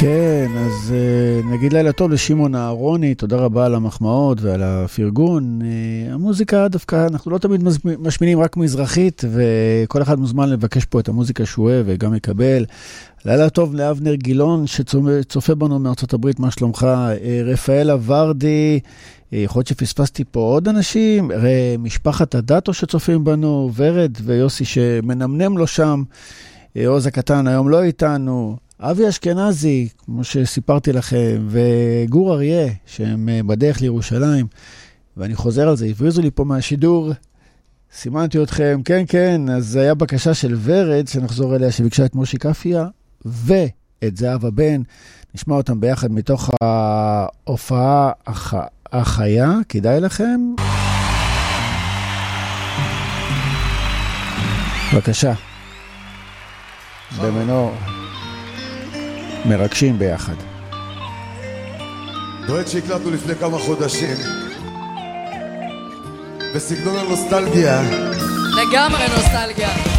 כן, אז נגיד לילה טוב לשמעון אהרוני, תודה רבה על המחמאות ועל הפרגון. המוזיקה דווקא, אנחנו לא תמיד משמינים רק מזרחית, וכל אחד מוזמן לבקש פה את המוזיקה שהוא אוהב וגם יקבל. לילה טוב לאבנר גילון שצופה בנו מארצות הברית, מה שלומך? רפאל אברדי, יכול להיות שפספסתי פה עוד אנשים, משפחת הדאטו שצופים בנו, ורד ויוסי שמנמנם לו שם, עוז הקטן היום לא איתנו, אבי אשכנזי, כמו שסיפרתי לכם, וגור אריה, שהם בדרך לירושלים, ואני חוזר על זה, הבריזו לי פה מהשידור, סימנתי אתכם, כן, כן, אז זה היה בקשה של ורד, שנחזור אליה, שביקשה את מושי קפיה, ואת זהבה בן, נשמע אותם ביחד מתוך ההופעה החיה, כדאי לכם. בבקשה. במנור. מרגשים ביחד. דואט שהקלטנו לפני כמה חודשים בסגנון הנוסטלגיה. לגמרי נוסטלגיה.